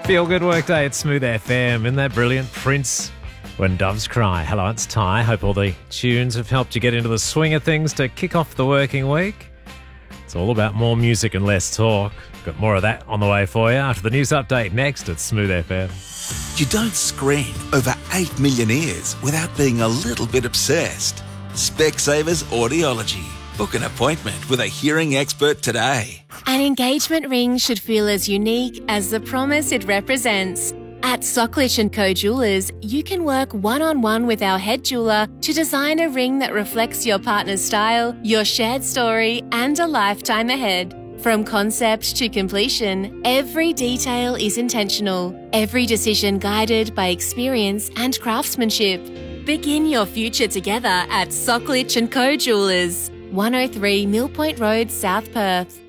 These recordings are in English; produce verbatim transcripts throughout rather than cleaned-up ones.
Feel good workday at Smooth F M. Isn't that brilliant? Prince, When Doves Cry. Hello, it's Ty. Hope all the tunes have helped you get into the swing of things to kick off the working week. It's all about more music and less talk. Got more of that on the way for you after the news update next at Smooth F M. You don't screen over eight million ears without being a little bit obsessed. Specsavers Audiology. Book an appointment with a hearing expert today. An engagement ring should feel as unique as the promise it represents. At Socklich and Co Jewelers, you can work one-on-one with our head jeweller to design a ring that reflects your partner's style, your shared story, and a lifetime ahead. From concept to completion, every detail is intentional, every decision guided by experience and craftsmanship. Begin your future together at Socklich and Co Jewelers, one oh three Mill Point Road, South Perth.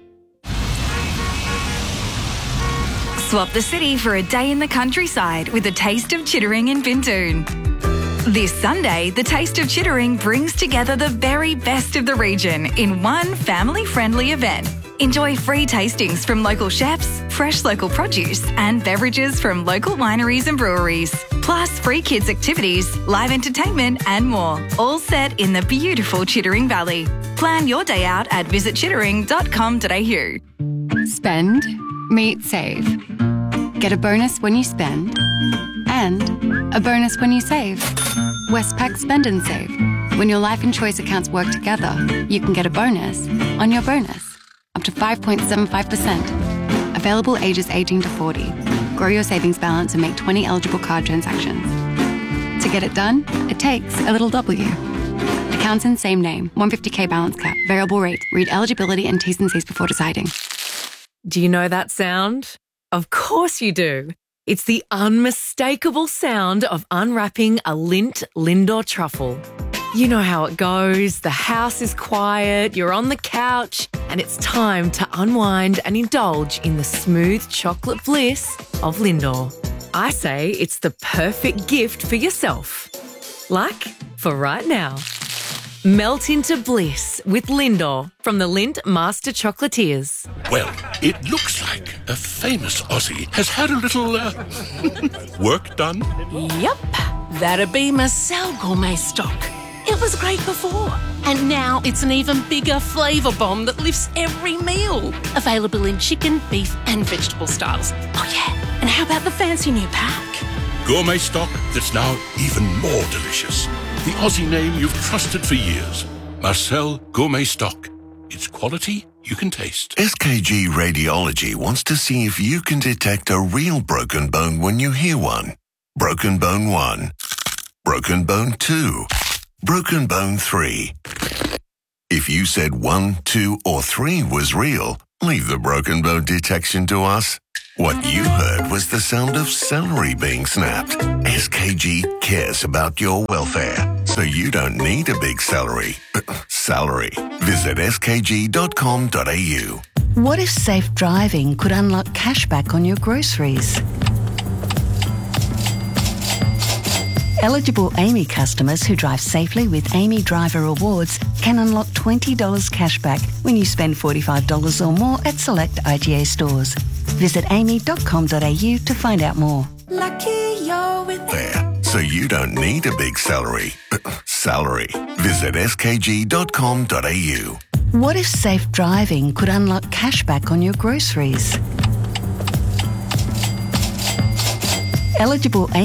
Swap the city for a day in the countryside with a taste of Chittering in Bintoon. This Sunday, the Taste of Chittering brings together the very best of the region in one family-friendly event. Enjoy free tastings from local chefs, fresh local produce and beverages from local wineries and breweries. Plus free kids activities, live entertainment and more. All set in the beautiful Chittering Valley. Plan your day out at visit chittering dot com dot a u. Spend, meet, save. Get a bonus when you spend and a bonus when you save. Westpac Spend and Save. When your life and choice accounts work together, you can get a bonus on your bonus. Up to five point seven five percent. Available ages eighteen to forty. Grow your savings balance and make twenty eligible card transactions. To get it done, it takes a little W. Accounts in same name. one hundred fifty thousand balance cap. Variable rate. Read eligibility and T's and C's before deciding. Do you know that sound? Of course you do. It's the unmistakable sound of unwrapping a Lindt Lindor truffle. You know how it goes. The house is quiet, you're on the couch, and it's time to unwind and indulge in the smooth chocolate bliss of Lindor. I say it's the perfect gift for yourself. Like for right now. Melt into bliss with Lindor from the Lindt Master Chocolatiers. Well, it looks like a famous Aussie has had a little uh, work done. Yep, that'd be Marcel Gourmet Stock. It was great before, and now it's an even bigger flavour bomb that lifts every meal. Available in chicken, beef and vegetable styles. Oh yeah, and how about the fancy new pack? Gourmet stock that's now even more delicious. The Aussie name you've trusted for years. Marcel Gourmet Stock. It's quality you can taste. S K G Radiology wants to see if you can detect a real broken bone when you hear one. Broken bone one. Broken bone two. Broken bone three. If you said one, two, or three was real, leave the broken bone detection to us. What you heard was the sound of celery being snapped. S K G cares about your welfare, so you don't need a big celery. Salary. Visit s k g dot com dot a u. What if safe driving could unlock cashback on your groceries? Eligible A M I customers who drive safely with A M I Driver Rewards can unlock twenty dollars cashback when you spend forty-five dollars or more at select I G A stores. Visit a m i dot com dot a u to find out more. Lucky you're with there, so you don't need a big salary. Salary. Visit s k g dot com dot a u. What if safe driving could unlock cashback on your groceries? Eligible